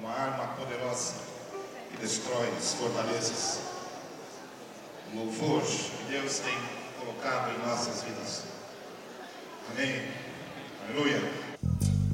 uma arma poderosa que destrói as fortalezas. O louvor que Deus tem colocado em nossas vidas. Amém. Aleluia.